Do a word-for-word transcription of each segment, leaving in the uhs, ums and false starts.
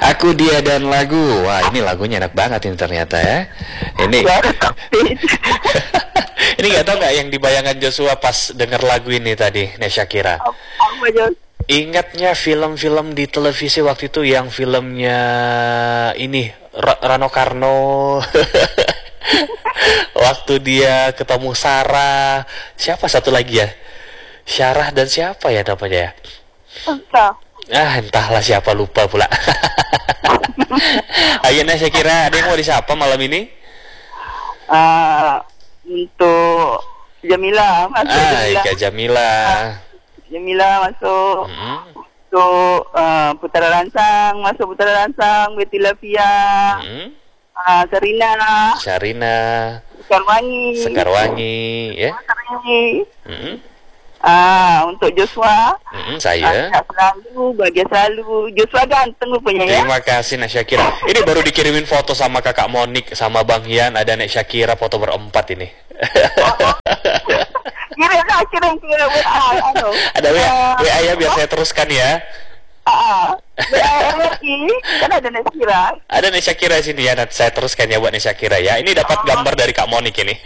Aku Dia dan Lagu. Wah, ini lagunya enak banget ini ternyata ya. Ini ini nggak tahu nggak yang dibayangkan Joshua pas denger lagu ini tadi, Nek Shakira. Apa Jos? Ingatnya film-film di televisi waktu itu yang filmnya ini Ra- Rano Karno. Waktu dia ketemu Sarah, siapa satu lagi ya? Syarah dan siapa ya namanya ya? Entah. Ah, entahlah siapa, lupa pula. Ayo Nek Shakira, ada yang mau disapa malam ini? Ah, untuk Jamila masuk. Ah, Jamila. Ika Jamila. Jamila masuk. Hmm. Untuk uh, Putara Ransang masuk Putara Ransang. Betty Lafia. Hmm. Ah, Karina. Syarina. Sekarwangi. Sekarwangi, ya. Sekarwangi. Hmm. Ah, untuk Joshua. Hmm, saya. Ah, selalu, bahagia selalu. Joshua ganteng rupanya ya. Terima kasih Nek Shakira. Ini baru dikirimin foto sama kakak Monik sama Bang Hian, ada Nek Shakira foto berempat ini. Kira lah, kira kira W A. Anu. Ada W A, W A ya biar saya teruskan ya. Ah, W A lagi kan ada Nek Shakira. Ada Nek Shakira sini ya, nanti saya teruskan ya buat Nek Shakira ya. Ini dapat gambar dari Kak Monik ini.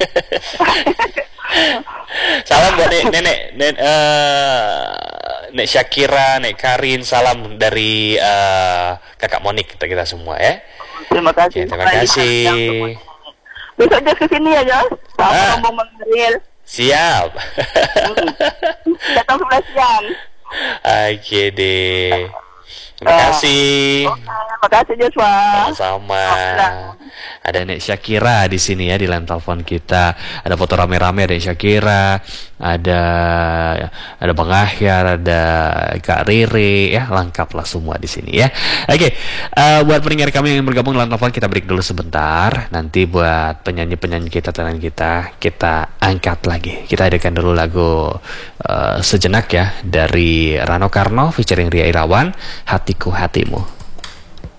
Salam buat Nek Nenek, Nek, uh, Nek Shakira, Nek Karin, salam dari uh, Kakak Monik kita kita semua ya. Terima kasih. Oke, terima kasih. Besok Jos ke sini ya Jos. Sama Ah. ngomong mengeril. Siap. Datang sebelah siang. Oke deh. Terima kasih. Terima kasih Joshua. Sama-sama. Ada Nek Shakira di sini ya di line telepon kita. Ada foto rame-rame ada Nek Shakira, ada ada Bang Ahyar, ada Kak Riri ya, lengkap lah semua di sini ya. Oke, uh, buat pendengar kami yang bergabung di line telepon kita break dulu sebentar. Nanti buat penyanyi-penyanyi kita teman kita kita angkat lagi. Kita hadirkan dulu lagu uh, sejenak ya dari Rano Karno featuring Ria Irawan, Hatiku Hatimu.